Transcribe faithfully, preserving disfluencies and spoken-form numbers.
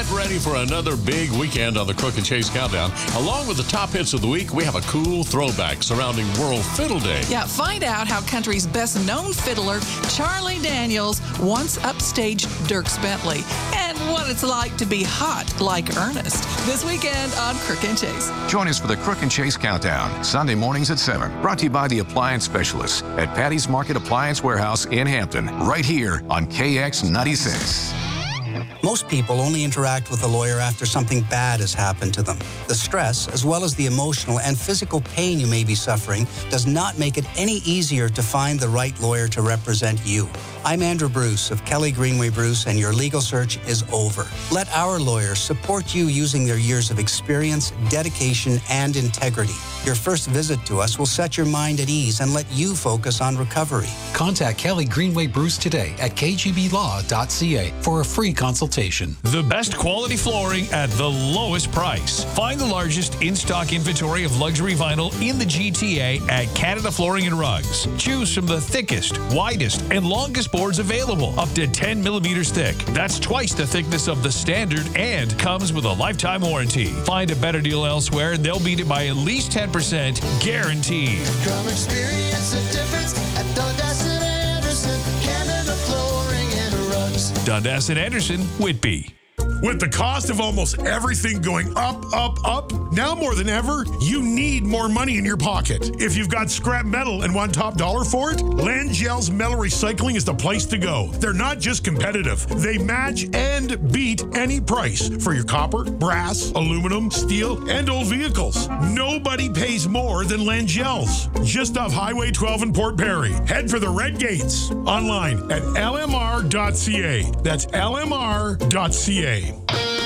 Get ready for another big weekend on the Crook and Chase Countdown. Along with the top hits of the week, we have a cool throwback surrounding World Fiddle Day. Yeah, find out how country's best-known fiddler, Charlie Daniels, once upstaged Dierks Bentley, and what it's like to be hot like Ernest. This weekend on Crook and Chase. Join us for the Crook and Chase Countdown, Sunday mornings at seven. Brought to you by the Appliance Specialists at Patty's Market Appliance Warehouse in Hampton, right here on K X ninety-six. Most people only interact with a lawyer after something bad has happened to them. The stress, as well as the emotional and physical pain you may be suffering, does not make it any easier to find the right lawyer to represent you. I'm Andrew Bruce of Kelly Greenway Bruce, and your legal search is over. Let our lawyers support you using their years of experience, dedication, and integrity. Your first visit to us will set your mind at ease and let you focus on recovery. Contact Kelly Greenway Bruce today at k g b law dot c a for a free consultation. The best quality flooring at the lowest price. Find the largest in-stock inventory of luxury vinyl in the G T A at Canada Flooring and Rugs. Choose from the thickest, widest, and longest boards available, up to ten millimeters thick. That's twice the thickness of the standard and comes with a lifetime warranty. Find a better deal elsewhere and they'll beat it by at least ten percent guaranteed. Come experience the difference at Dundas and Anderson, Canada Flooring and Rugs. Dundas and Anderson, Whitby. With the cost of almost everything going up, up, up, now more than ever, you need more money in your pocket. If you've got scrap metal and want top dollar for it, Langell's Metal Recycling is the place to go. They're not just competitive. They match and beat any price for your copper, brass, aluminum, steel, and old vehicles. Nobody pays more than Langell's. Just off Highway twelve in Port Perry. Head for the Red Gates. Online at l m r dot c a. That's l m r dot c a.